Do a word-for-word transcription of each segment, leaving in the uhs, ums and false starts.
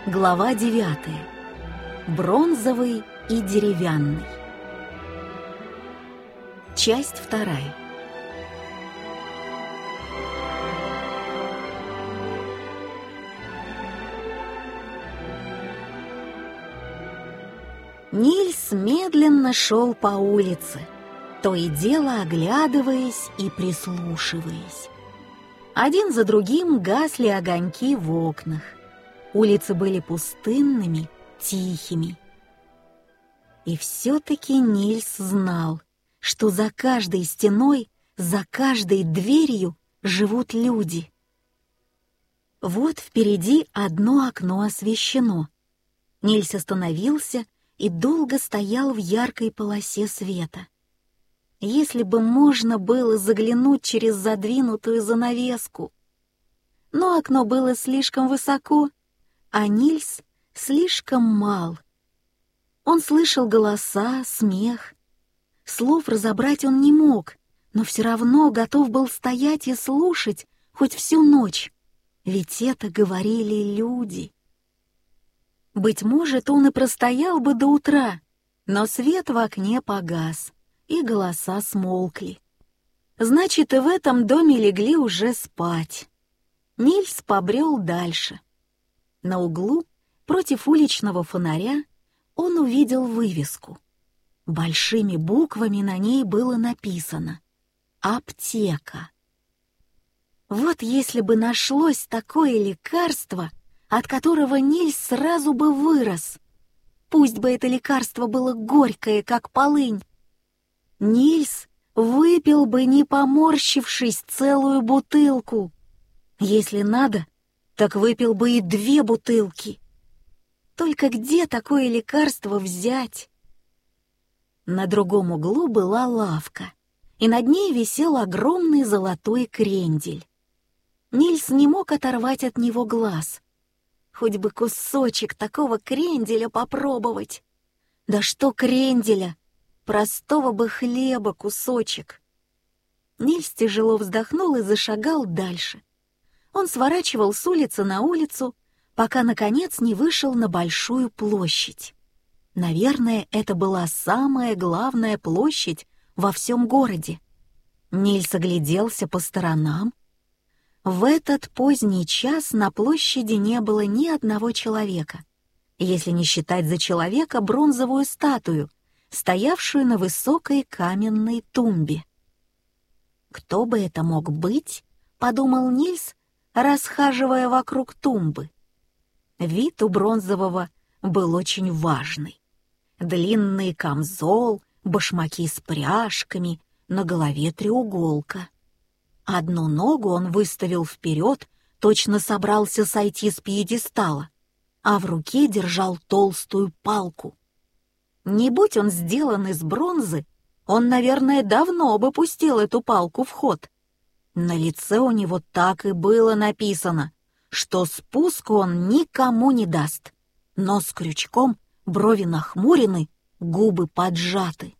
Глава девятая. Бронзовый и деревянный. Часть вторая. Нильс медленно шел по улице, то и дело оглядываясь и прислушиваясь. Один за другим гасли огоньки в окнах. Улицы были пустынными, тихими. И все-таки Нильс знал, что за каждой стеной, за каждой дверью живут люди. Вот впереди одно окно освещено. Нильс остановился и долго стоял в яркой полосе света. Если бы можно было заглянуть через задвинутую занавеску. Но окно было слишком высоко, а Нильс слишком мал. Он слышал голоса, смех. Слов разобрать он не мог, но все равно готов был стоять и слушать хоть всю ночь, ведь это говорили люди. Быть может, он и простоял бы до утра, но свет в окне погас, и голоса смолкли. Значит, и в этом доме легли уже спать. Нильс побрел дальше. На углу, против уличного фонаря, он увидел вывеску. Большими буквами на ней было написано «Аптека». Вот если бы нашлось такое лекарство, от которого Нильс сразу бы вырос. Пусть бы это лекарство было горькое, как полынь. Нильс выпил бы, не поморщившись, целую бутылку. Если надо, так выпил бы и две бутылки. Только где такое лекарство взять? На другом углу была лавка, и над ней висел огромный золотой крендель. Нильс не мог оторвать от него глаз. Хоть бы кусочек такого кренделя попробовать. Да что кренделя? Простого бы хлеба кусочек. Нильс тяжело вздохнул и зашагал дальше. Он сворачивал с улицы на улицу, пока, наконец, не вышел на большую площадь. Наверное, это была самая главная площадь во всем городе. Нильс огляделся по сторонам. В этот поздний час на площади не было ни одного человека, если не считать за человека бронзовую статую, стоявшую на высокой каменной тумбе. «Кто бы это мог быть?» — подумал Нильс, расхаживая вокруг тумбы. Вид у бронзового был очень важный. Длинный камзол, башмаки с пряжками, на голове треуголка. Одну ногу он выставил вперед, точно собрался сойти с пьедестала, а в руке держал толстую палку. Не будь он сделан из бронзы, он, наверное, давно бы пустил эту палку в ход. На лице у него так и было написано, что спуску он никому не даст. Нос крючком, брови нахмурены, губы поджаты.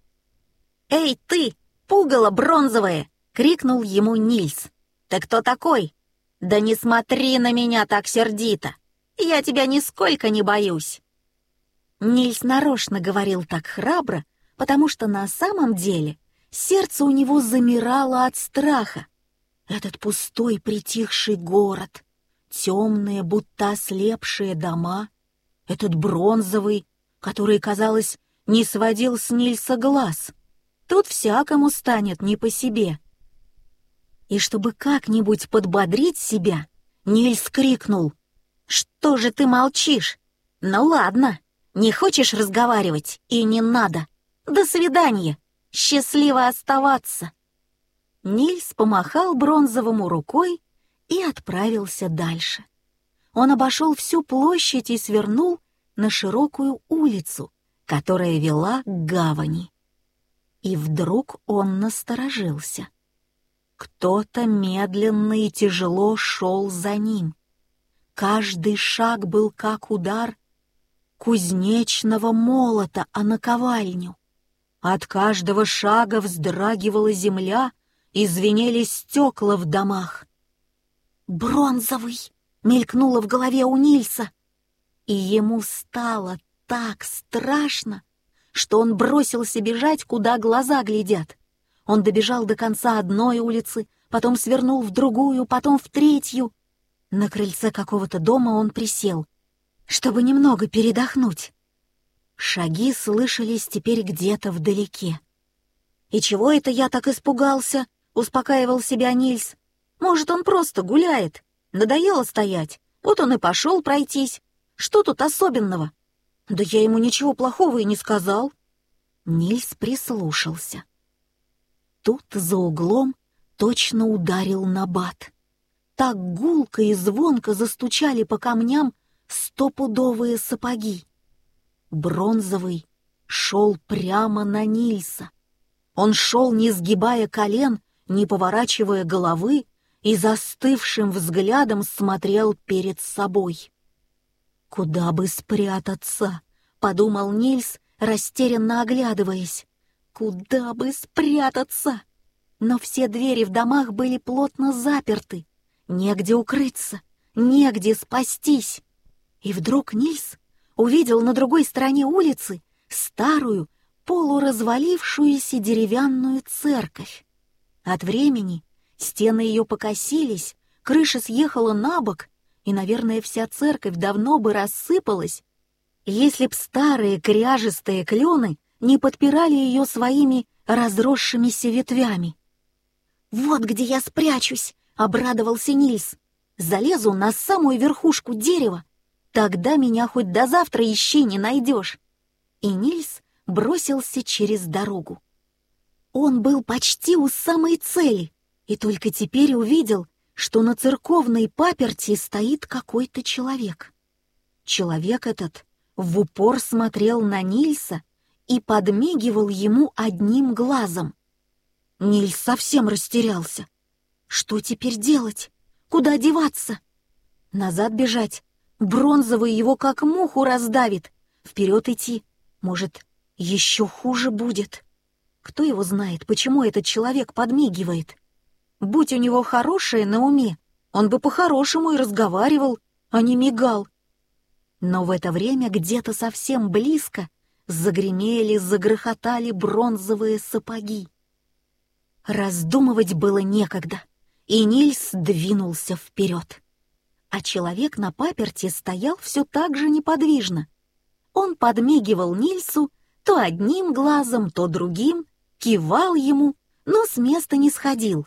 «Эй, ты, пугало бронзовое!» — крикнул ему Нильс. «Ты кто такой? Да не смотри на меня так сердито! Я тебя нисколько не боюсь!» Нильс нарочно говорил так храбро, потому что на самом деле сердце у него замирало от страха. Этот пустой притихший город, темные, будто ослепшие дома, этот бронзовый, который, казалось, не сводил с Нильса глаз. Тут всякому станет не по себе. И чтобы как-нибудь подбодрить себя, Нильс крикнул: «Что же ты молчишь? Ну ладно, не хочешь разговаривать, и не надо. До свидания, счастливо оставаться». Нильс помахал бронзовому рукой и отправился дальше. Он обошел всю площадь и свернул на широкую улицу, которая вела к гавани. И вдруг он насторожился. Кто-то медленно и тяжело шел за ним. Каждый шаг был как удар кузнечного молота о наковальню. От каждого шага вздрагивала земля и звенели стекла в домах. «Бронзовый!» — мелькнуло в голове у Нильса. И ему стало так страшно, что он бросился бежать, куда глаза глядят. Он добежал до конца одной улицы, потом свернул в другую, потом в третью. На крыльце какого-то дома он присел, чтобы немного передохнуть. Шаги слышались теперь где-то вдалеке. «И чего это я так испугался?» — успокаивал себя Нильс. «Может, он просто гуляет. Надоело стоять. Вот он и пошел пройтись. Что тут особенного? Да я ему ничего плохого и не сказал». Нильс прислушался. Тут за углом точно ударил набат. Так гулко и звонко застучали по камням стопудовые сапоги. Бронзовый шел прямо на Нильса. Он шел, не сгибая колен, не поворачивая головы, и застывшим взглядом смотрел перед собой. «Куда бы спрятаться?» — подумал Нильс, растерянно оглядываясь. «Куда бы спрятаться?» Но все двери в домах были плотно заперты. Негде укрыться, негде спастись. И вдруг Нильс увидел на другой стороне улицы старую, полуразвалившуюся деревянную церковь. От времени стены ее покосились, крыша съехала на бок, и, наверное, вся церковь давно бы рассыпалась, если б старые кряжестые клены не подпирали ее своими разросшимися ветвями. «Вот где я спрячусь!» — обрадовался Нильс. «Залезу на самую верхушку дерева, тогда меня хоть до завтра ищи не найдешь». И Нильс бросился через дорогу. Он был почти у самой цели, и только теперь увидел, что на церковной паперти стоит какой-то человек. Человек этот в упор смотрел на Нильса и подмигивал ему одним глазом. Нильс совсем растерялся. Что теперь делать? Куда деваться? Назад бежать? Бронзовый его как муху раздавит. Вперед идти? Может, еще хуже будет? Кто его знает, почему этот человек подмигивает? Будь у него хорошее на уме, он бы по-хорошему и разговаривал, а не мигал. Но в это время где-то совсем близко загремели, загрохотали бронзовые сапоги. Раздумывать было некогда, и Нильс двинулся вперед. А человек на паперти стоял все так же неподвижно. Он подмигивал Нильсу то одним глазом, то другим, кивал ему, но с места не сходил.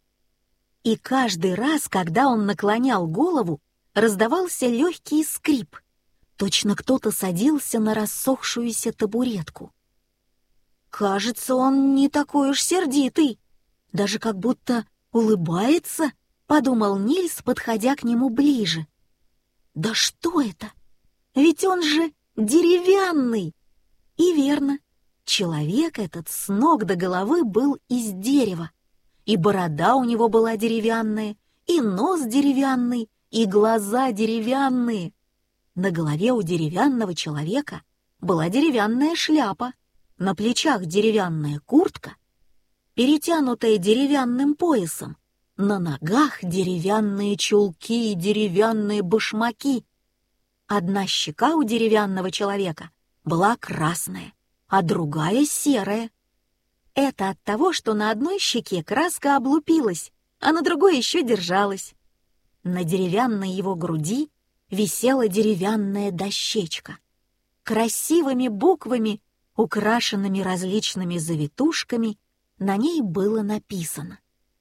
И каждый раз, когда он наклонял голову, раздавался легкий скрип. Точно кто-то садился на рассохшуюся табуретку. «Кажется, он не такой уж сердитый, даже как будто улыбается», — подумал Нильс, подходя к нему ближе. «Да что это? Ведь он же деревянный!» И верно, человек этот с ног до головы был из дерева. И борода у него была деревянная, и нос деревянный, и глаза деревянные. На голове у деревянного человека была деревянная шляпа, на плечах деревянная куртка, перетянутая деревянным поясом, на ногах деревянные чулки и деревянные башмаки. Одна щека у деревянного человека была красная, а другая серая. Это от того, что на одной щеке краска облупилась, а на другой еще держалась. На деревянной его груди висела деревянная дощечка. Красивыми буквами, украшенными различными завитушками, на ней было написано: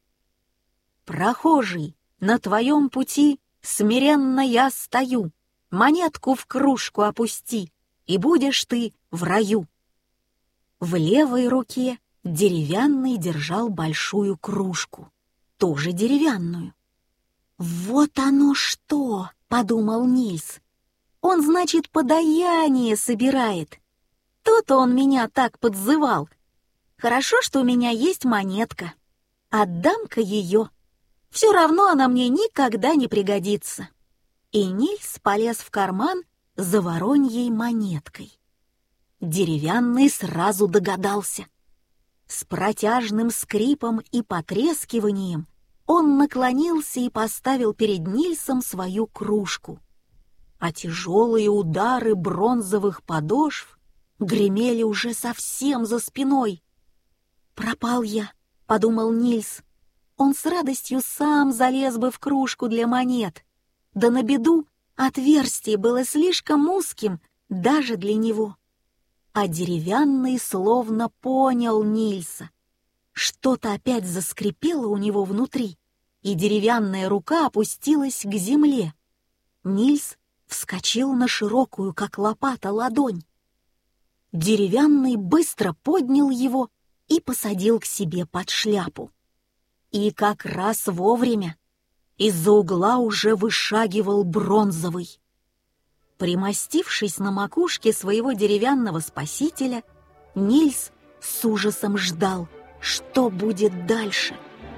«Прохожий, на твоем пути смиренно я стою, монетку в кружку опусти, и будешь ты в раю». В левой руке деревянный держал большую кружку, тоже деревянную. «Вот оно что!» — подумал Нильс. «Он, значит, подаяние собирает. То-то он меня так подзывал. Хорошо, что у меня есть монетка. Отдам-ка ее. Все равно она мне никогда не пригодится». И Нильс полез в карман за вороньей монеткой. Деревянный сразу догадался. С протяжным скрипом и потрескиванием он наклонился и поставил перед Нильсом свою кружку. а тяжелые удары бронзовых подошв гремели уже совсем за спиной. «Пропал я», — подумал Нильс. Он с радостью сам залез бы в кружку для монет. Да на беду отверстие было слишком узким даже для него. А деревянный словно понял Нильса. Что-то опять заскрипело у него внутри, и деревянная рука опустилась к земле. Нильс вскочил на широкую, как лопата, ладонь. Деревянный быстро поднял его и посадил к себе под шляпу. И как раз вовремя. Из-за угла уже вышагивал бронзовый. Примостившись на макушке своего деревянного спасителя, Нильс с ужасом ждал, что будет дальше.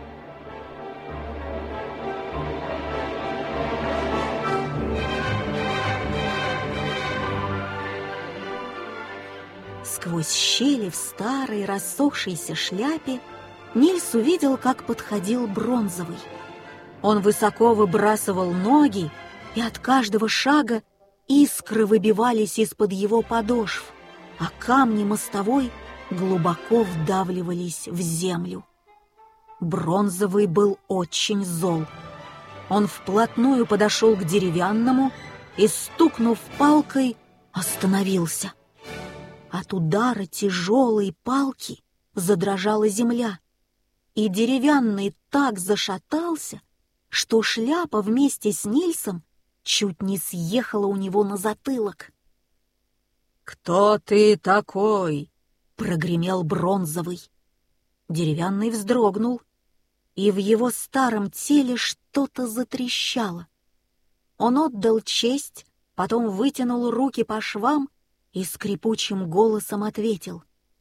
Сквозь щели в старой рассохшейся шляпе Нильс увидел, как подходил бронзовый. Он высоко выбрасывал ноги, и от каждого шага искры выбивались из-под его подошв, а камни мостовой глубоко вдавливались в землю. Бронзовый был очень зол. Он вплотную подошел к деревянному и, стукнув палкой, остановился. От удара тяжелой палки задрожала земля, и деревянный так зашатался, что шляпа вместе с Нильсом чуть не съехала у него на затылок. «Кто ты такой?» — прогремел бронзовый. Деревянный вздрогнул, и в его старом теле что-то затрещало. Он отдал честь, потом вытянул руки по швам и скрипучим голосом ответил: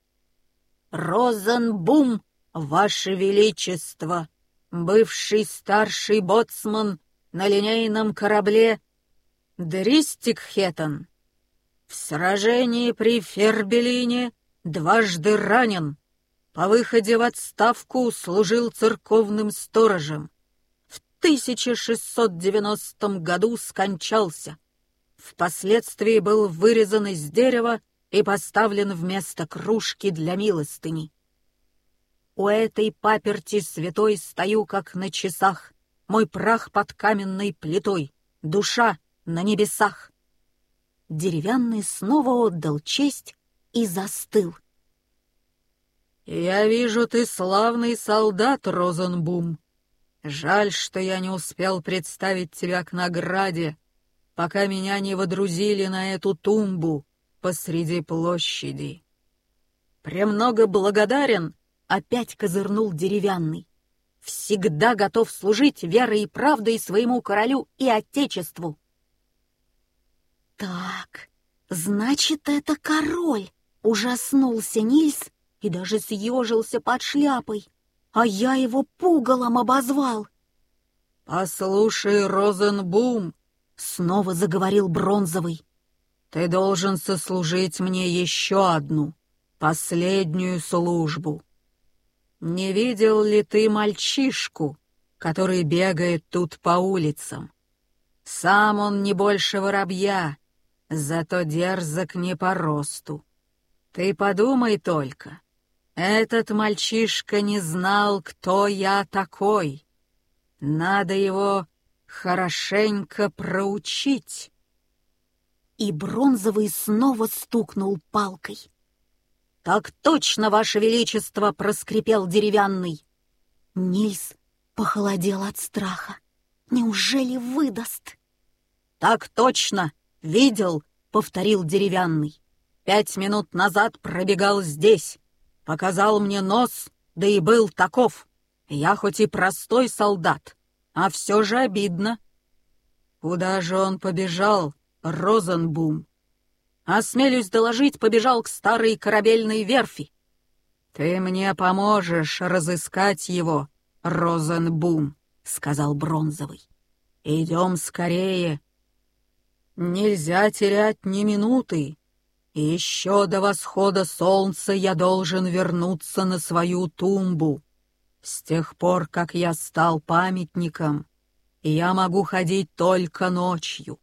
«Розенбум, ваше величество, бывший старший боцман на линейном корабле Дристикхеттен, в сражении при Фербелине дважды ранен, по выходе в отставку служил церковным сторожем, в тысяча шестьсот девяностом году скончался, впоследствии был вырезан из дерева и поставлен вместо кружки для милостыни. У этой паперти святой стою, как на часах, мой прах под каменной плитой, душа на небесах». Деревянный снова отдал честь и застыл. «Я вижу, ты славный солдат, Розенбум. Жаль, что я не успел представить тебя к награде, пока меня не водрузили на эту тумбу посреди площади». «Премного благодарен», — опять козырнул деревянный. «Всегда готов служить верой и правдой своему королю и отечеству». «Так, значит, это король!» — ужаснулся Нильс и даже съежился под шляпой, а я его пугалом обозвал. «Послушай, Розенбум», — снова заговорил бронзовый, — «ты должен сослужить мне еще одну, последнюю службу. Не видел ли ты мальчишку, который бегает тут по улицам? Сам он не больше воробья, зато дерзок не по росту. Ты подумай только, этот мальчишка не знал, кто я такой. Надо его хорошенько проучить». И бронзовый снова стукнул палкой. «Так точно, ваше величество!» — проскрипел деревянный. Нильс похолодел от страха. Неужели выдаст? «Так точно! Видел!» — повторил деревянный. «Пять минут назад пробегал здесь, показал мне нос, да и был таков. Я хоть и простой солдат, а все же обидно». «Куда же он побежал, Розенбум?» «Осмелюсь доложить, побежал к старой корабельной верфи». «Ты мне поможешь разыскать его, Розенбум», — сказал бронзовый. «Идем скорее. Нельзя терять ни минуты. Еще до восхода солнца я должен вернуться на свою тумбу. С тех пор, как я стал памятником, я могу ходить только ночью.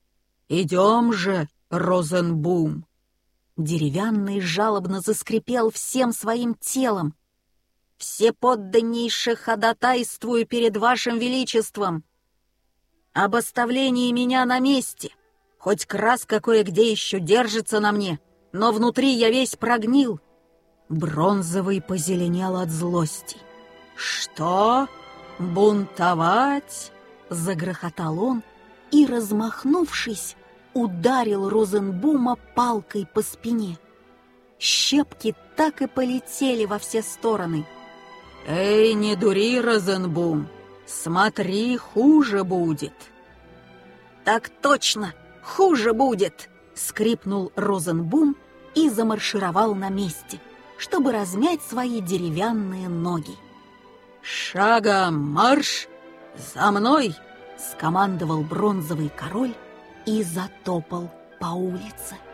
«Идем же, Розенбум!» Деревянный жалобно заскрипел всем своим телом. «Всеподданнейше ходатайствую перед вашим величеством об оставлении меня на месте. Хоть краска кое-где еще держится на мне, но внутри я весь прогнил». Бронзовый позеленел от злости. «Что? Бунтовать?» — загрохотал он и, размахнувшись, ударил Розенбума палкой по спине. Щепки так и полетели во все стороны. «Эй, не дури, Розенбум! Смотри, хуже будет!» «Так точно, хуже будет!» — скрипнул Розенбум и замаршировал на месте, чтобы размять свои деревянные ноги. «Шагом марш! За мной!» — скомандовал бронзовый король и затопал по улице.